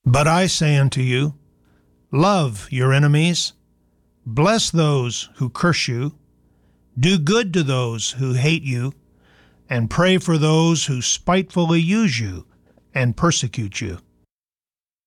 But I say unto you, love your enemies, bless those who curse you, do good to those who hate you, and pray for those who spitefully use you and persecute you,